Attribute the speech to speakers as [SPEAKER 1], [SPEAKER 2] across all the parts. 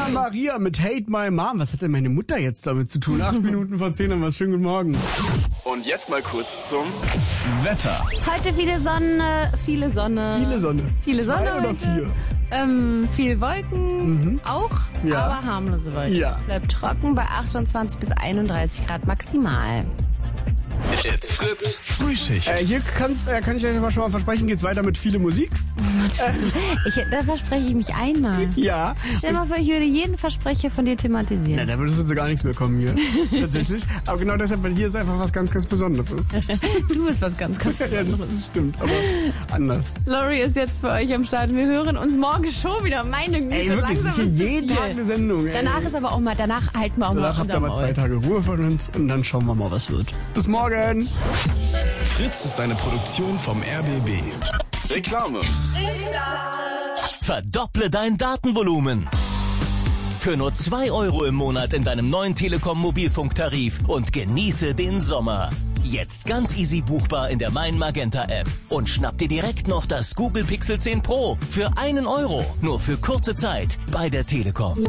[SPEAKER 1] Anna Maria mit Hate My Mom. Was hat denn meine Mutter jetzt damit zu tun? 8 Minuten vor 10 haben wir. Schönen guten Morgen.
[SPEAKER 2] Und jetzt mal kurz zum Wetter.
[SPEAKER 3] Heute viele Sonne.
[SPEAKER 1] Viele Sonne.
[SPEAKER 3] Viele Sonne.
[SPEAKER 1] 2 oder 4?
[SPEAKER 3] Viel Wolken auch,
[SPEAKER 1] Ja.
[SPEAKER 3] aber harmlose Wolken.
[SPEAKER 1] Ja.
[SPEAKER 3] Es bleibt trocken bei 28 bis 31 Grad maximal.
[SPEAKER 2] It's Fritz Frühschicht.
[SPEAKER 1] Hier kann ich euch mal schon mal versprechen, geht's weiter mit viele Musik.
[SPEAKER 3] Da verspreche ich mich einmal.
[SPEAKER 1] Ja.
[SPEAKER 3] Stell dir mal vor, ich würde jeden Versprecher von dir
[SPEAKER 1] Na,
[SPEAKER 3] thematisieren.
[SPEAKER 1] da würde so gar nichts mehr kommen hier. Tatsächlich. Aber genau deshalb, weil hier ist einfach was ganz, ganz Besonderes.
[SPEAKER 3] Du bist was ganz
[SPEAKER 1] Ja, das stimmt, aber anders.
[SPEAKER 3] Lori ist jetzt für euch am Start. Wir hören uns morgen schon wieder. Meine Güte,
[SPEAKER 1] Ey, wirklich, es ist hier
[SPEAKER 3] langsam
[SPEAKER 1] jeden
[SPEAKER 3] viel.
[SPEAKER 1] Tag eine Sendung. Ey.
[SPEAKER 3] Danach ist aber auch mal, danach halten wir auch
[SPEAKER 1] Danach
[SPEAKER 3] mal
[SPEAKER 1] habt ihr mal 2 Tage Ruhe von uns und dann schauen wir mal, was wird. Bis morgen.
[SPEAKER 2] Fritz ist eine Produktion vom RBB. Reklame.
[SPEAKER 4] Verdopple dein Datenvolumen. Für nur 2 € im Monat in deinem neuen Telekom-Mobilfunktarif und genieße den Sommer. Jetzt ganz easy buchbar in der Mein Magenta App. Und schnapp dir direkt noch das Google Pixel 10 Pro für 1 €. Nur für kurze Zeit bei der Telekom.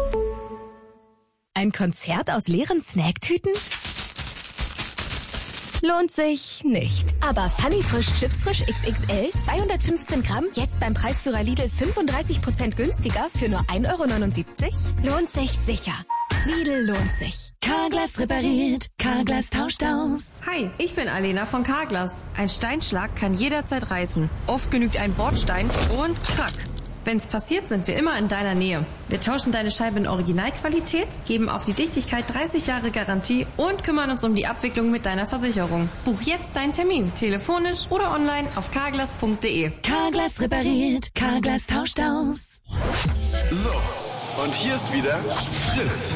[SPEAKER 5] Ein Konzert aus leeren Snacktüten? Lohnt sich nicht. Aber Funny Frisch Chips Frisch XXL 215 Gramm jetzt beim Preisführer Lidl 35% günstiger für nur 1,79 € lohnt sich sicher. Lidl lohnt sich.
[SPEAKER 6] Carglass repariert, Carglass tauscht aus.
[SPEAKER 7] Hi, ich bin Alena von Carglass. Ein Steinschlag kann jederzeit reißen. Oft genügt ein Bordstein und krack. Wenn's passiert, sind wir immer in deiner Nähe. Wir tauschen deine Scheibe in Originalqualität, geben auf die Dichtigkeit 30 Jahre Garantie und kümmern uns um die Abwicklung mit deiner Versicherung. Buch jetzt deinen Termin, telefonisch oder online auf carglass.de.
[SPEAKER 6] Carglass repariert, Carglass tauscht aus.
[SPEAKER 2] So, und hier ist wieder Fritz.